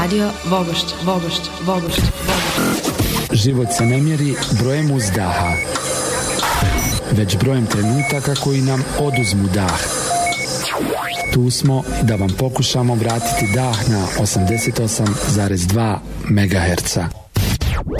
Radio Vogošće, Vogošće, Vogošće, Vogošće. Život se ne mjeri brojem uzdaha, već brojem trenutaka koji nam oduzmu dah. Tu smo da vam pokušamo vratiti dah na 88,2 MHz.